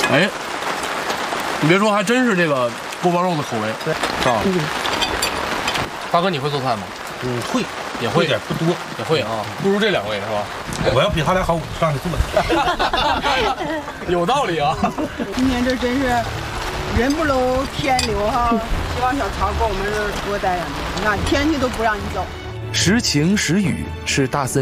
哎，你别说，还真是这个锅包肉的口味。 对， 啊。大哥，你会做菜吗？ 会， 也会点不多， 也会啊，不如这两位是吧？ 我要比他俩好，我上去做。 有道理啊。 今天这真是人不留天留哈，希望小曹给我们这多待2年。你看天气都不让你走。 时晴时雨是大森